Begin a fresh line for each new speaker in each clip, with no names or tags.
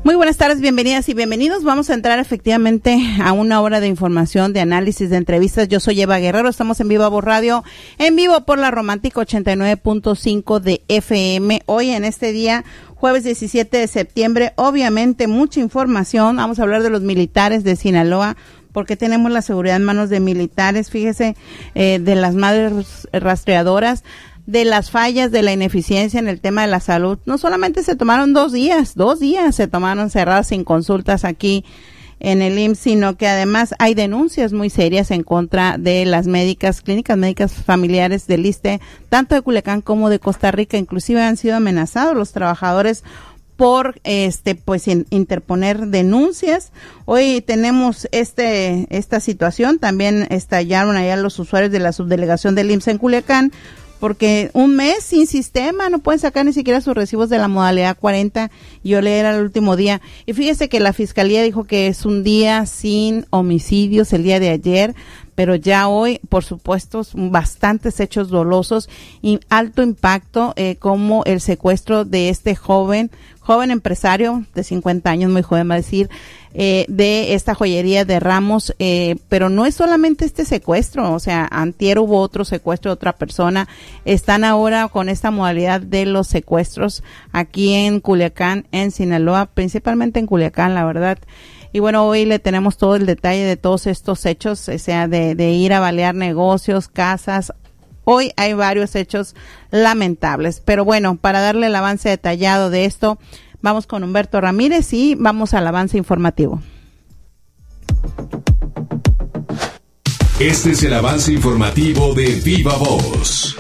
Muy buenas tardes, bienvenidas y bienvenidos. Vamos a entrar efectivamente a una hora de información, de análisis, de entrevistas. Yo soy Eva Guerrero, estamos en Viva Voz Radio, en vivo por la Romántica 89.5 de FM. Hoy en este día, jueves 17 de septiembre, obviamente mucha información. Vamos a hablar de los militares de Sinaloa, porque tenemos la seguridad en manos de militares. Fíjese, de las madres rastreadoras, de las fallas, de la ineficiencia en el tema de la salud. No solamente se tomaron 2 días se tomaron cerradas sin consultas aquí en el IMSS, sino que además hay denuncias muy serias en contra de las clínicas médicas familiares del ISSSTE, tanto de Culiacán como de Costa Rica. Inclusive han sido amenazados los trabajadores por interponer denuncias. Hoy tenemos esta situación. También estallaron allá los usuarios de la subdelegación del IMSS en Culiacán, porque un mes sin sistema, no pueden sacar ni siquiera sus recibos de la modalidad 40, y yo leí el último día. Y fíjese que la Fiscalía dijo que es un día sin homicidios el día de ayer, pero ya hoy, por supuesto, bastantes hechos dolosos y alto impacto, como el secuestro de este joven empresario de 50 años, muy joven, va a decir, de esta joyería de Ramos, pero no es solamente este secuestro, o sea, antier hubo otro secuestro de otra persona. Están ahora con esta modalidad de los secuestros aquí en Culiacán, en Sinaloa, principalmente en Culiacán, la verdad. Y bueno, hoy le tenemos todo el detalle de todos estos hechos, o sea, de ir a balear negocios, casas. Hoy hay varios hechos lamentables, pero bueno, para darle el avance detallado de esto, vamos con Humberto Ramírez y vamos al avance informativo.
Este es el avance informativo de Viva Voz.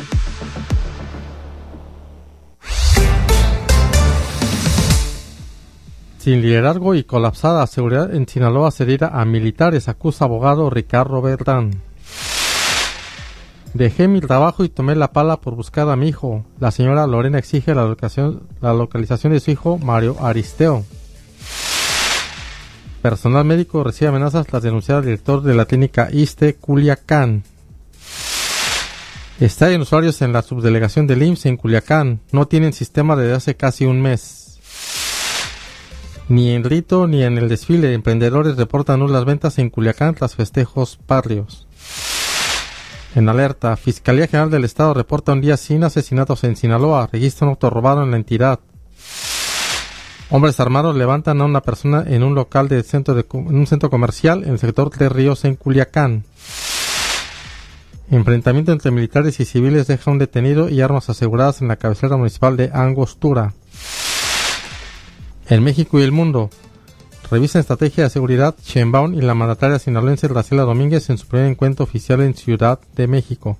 Sin liderazgo y colapsada seguridad en Sinaloa cedida a militares, acusa abogado Ricardo Verdán. Dejé mi trabajo y tomé la pala por buscar a mi hijo. La señora Lorena exige la localización de su hijo Mario Aristeo. Personal médico recibe amenazas tras denunciar al director de la clínica ISSSTE Culiacán. Estallan usuarios en la subdelegación del IMSS en Culiacán. No tienen sistema desde hace casi un mes. Ni en rito ni en el desfile, emprendedores reportan nulas ventas en Culiacán tras festejos patrios. En alerta, Fiscalía General del Estado reporta un día sin asesinatos en Sinaloa, registra un auto robado en la entidad. Hombres armados levantan a una persona en un local en un centro comercial en el sector de Ríos en Culiacán. Enfrentamiento entre militares y civiles deja un detenido y armas aseguradas en la cabecera municipal de Angostura. En México y el mundo, revisa estrategia de seguridad Sheinbaum y la mandataria sinaloense Graciela Domínguez en su primer encuentro oficial en Ciudad de México.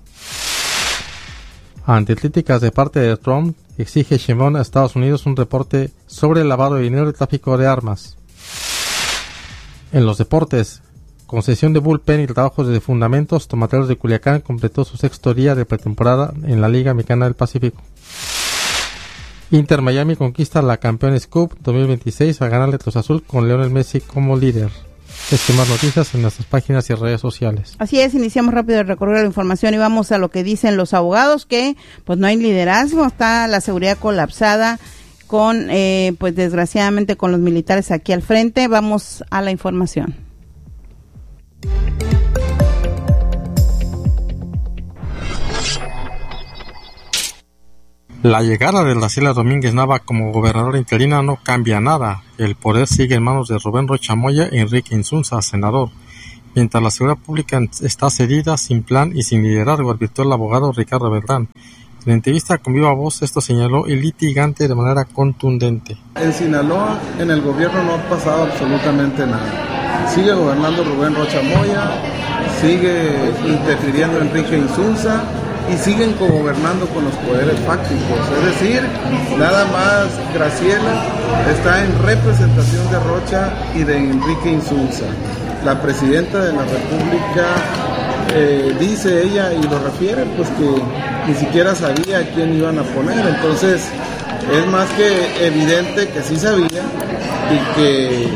Ante críticas de parte de Trump, exige Sheinbaum a Estados Unidos un reporte sobre el lavado de dinero y tráfico de armas. En los deportes, concesión de bullpen y trabajos de fundamentos, Tomateros de Culiacán completó su 6º día de pretemporada en la Liga Mexicana del Pacífico. Inter Miami conquista la Campeones Cup 2026 al ganarle Cruz Azul con Lionel Messi como líder. Más noticias en nuestras páginas y redes sociales.
Así es, iniciamos rápido el recorrido de la información y vamos a lo que dicen los abogados, que pues no hay liderazgo, está la seguridad colapsada con, pues desgraciadamente con los militares aquí al frente. Vamos a la información.
La llegada de Graciela Domínguez Nava como gobernadora interina no cambia nada. El poder sigue en manos de Rubén Rocha Moya y Enrique Insunza, senador. Mientras la seguridad pública está cedida, sin plan y sin liderazgo, advirtió el abogado Ricardo Verdán. En entrevista con Viva Voz, esto señaló el litigante de manera contundente.
En Sinaloa, en el gobierno no ha pasado absolutamente nada. Sigue gobernando Rubén Rocha Moya, sigue interfiriendo Enrique Insunza, y siguen cogobernando con los poderes fácticos, es decir, nada más Graciela está en representación de Rocha y de Enrique Insunza. La presidenta de la República dice ella y lo refiere, pues que ni siquiera sabía a quién iban a poner, entonces es más que evidente que sí sabía y que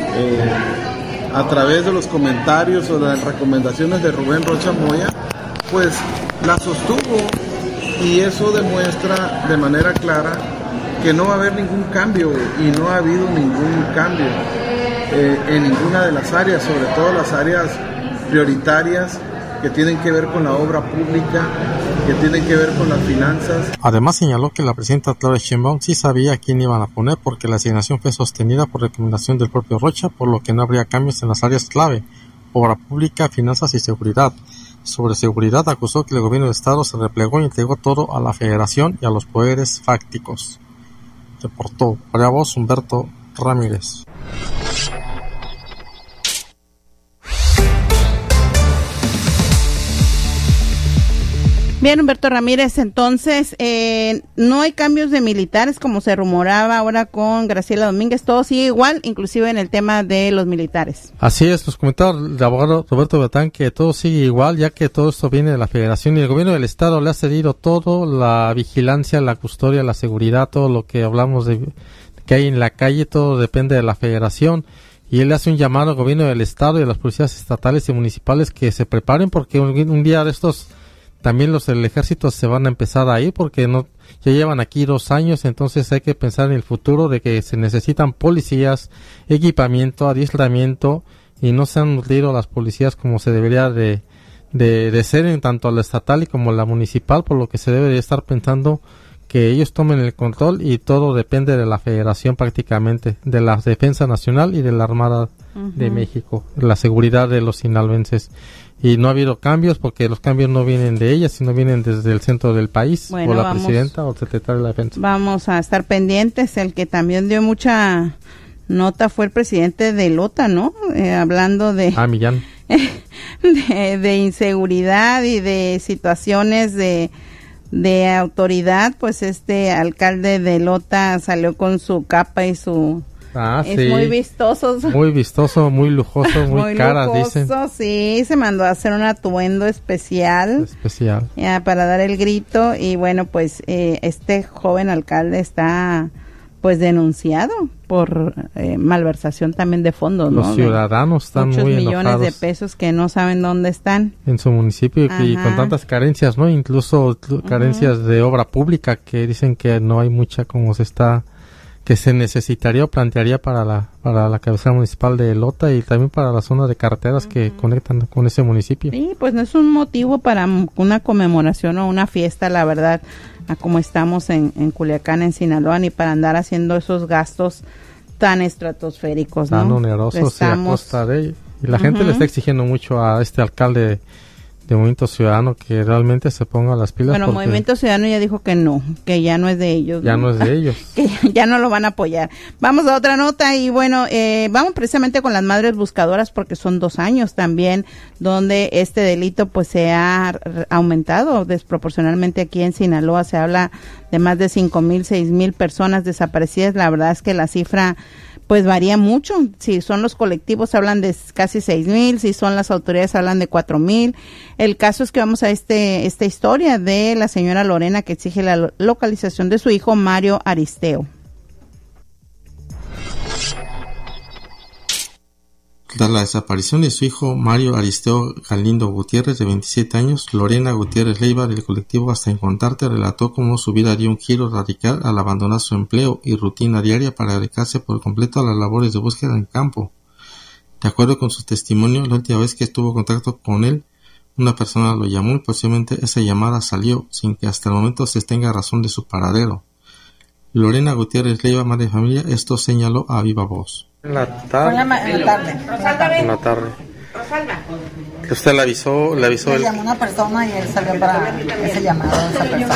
a través de los comentarios o de las recomendaciones de Rubén Rocha Moya, pues la sostuvo, y eso demuestra de manera clara que no va a haber ningún cambio, y no ha habido ningún cambio en ninguna de las áreas, sobre todo las áreas prioritarias que tienen que ver con la obra pública, que tienen que ver con las finanzas.
Además señaló que la presidenta Claudia Sheinbaum sí sabía a quién iban a poner porque la asignación fue sostenida por recomendación del propio Rocha, por lo que no habría cambios en las áreas clave, obra pública, finanzas y seguridad. Sobre seguridad acusó que el gobierno de Estado se replegó y entregó todo a la Federación y a los poderes fácticos. Reportó para Voz Humberto Ramírez.
Bien, Humberto Ramírez, entonces no hay cambios de militares como se rumoraba ahora con Graciela Domínguez, todo sigue igual, inclusive en el tema de los militares.
Así es, nos comentaba el abogado Roberto Betán que todo sigue igual, ya que todo esto viene de la Federación y el gobierno del Estado le ha cedido todo, la vigilancia, la custodia, la seguridad, todo lo que hablamos de que hay en la calle, todo depende de la Federación. Y él hace un llamado al gobierno del Estado y a las policías estatales y municipales que se preparen porque un día de estos también los del ejército se van a empezar a ir porque ya llevan aquí 2 años, entonces hay que pensar en el futuro de que se necesitan policías, equipamiento, adiestramiento y no se han nutrido las policías como se debería de ser en tanto a la estatal y como la municipal, por lo que se debe de estar pensando que ellos tomen el control y todo depende de la Federación prácticamente, de la Defensa Nacional y de la Armada de México, la seguridad de los sinaloenses. Y no ha habido cambios porque los cambios no vienen de ella, sino vienen desde el centro del país, bueno, o la presidenta o el secretario de la Defensa. Vamos a estar pendientes. El que también dio mucha nota fue el presidente de Lota, ¿no? Hablando de... Millán. de inseguridad y de situaciones de autoridad, pues este alcalde de Lota salió con su capa y su... es sí. Muy vistoso. Muy vistoso, muy lujoso, muy cara, dicen. Sí, se mandó a hacer un atuendo especial. Ya, para dar el grito y bueno, pues este joven alcalde está pues denunciado por malversación también de fondos, ¿no? Los ciudadanos están muy enojados. Muchos millones de pesos que no saben dónde están. En su municipio y con tantas carencias, ¿no? Incluso carencias de obra pública que dicen que no hay mucha como se está... que se necesitaría o plantearía para la cabecera municipal de Lota y también para la zona de carreteras que conectan con ese municipio. Sí, pues no es un motivo para una conmemoración o una fiesta, la verdad, a como estamos en Culiacán, en Sinaloa, ni para andar haciendo esos gastos tan estratosféricos, ¿no? Tan onerosos y a costa de ellos. Y la gente le está exigiendo mucho a este alcalde de Movimiento Ciudadano que realmente se ponga las pilas. Bueno, Movimiento Ciudadano ya dijo que no, que ya no es de ellos. Ya no es de ellos. Que ya no lo van a apoyar. Vamos a otra nota y bueno, vamos precisamente con las madres buscadoras porque son 2 años también donde este delito pues se ha aumentado desproporcionalmente aquí en Sinaloa. Se habla de más de 5,000, 6,000 personas desaparecidas. La verdad es que la cifra pues varía mucho. Si son los colectivos hablan de casi 6,000, si son las autoridades hablan de 4,000. El caso es que vamos a esta historia de la señora Lorena que exige la localización de su hijo Mario Aristeo. Tras la desaparición de su hijo Mario Aristeo Galindo Gutiérrez, de 27 años, Lorena Gutiérrez Leiva del colectivo Hasta Encontrarte relató cómo su vida dio un giro radical al abandonar su empleo y rutina diaria para dedicarse por completo a las labores de búsqueda en campo. De acuerdo con su testimonio, la última vez que estuvo en contacto con él, una persona lo llamó y posiblemente esa llamada salió sin que hasta el momento se tenga razón de su paradero. Lorena Gutiérrez Leiva, madre de familia, esto señaló a viva voz. En la tarde. En la tarde. Rosalba. ¿Usted le avisó? Le llamó una persona y él salió para ese llamado de esa persona.